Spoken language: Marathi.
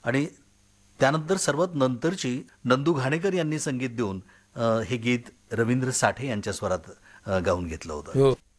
आणि त्यानंतर सर्वात नंतरची नंदू घाणेकर यांनी संगीत देऊन हे गीत रवींद्र साठे यांच्या स्वरात गाऊन घेतलं होतं. हो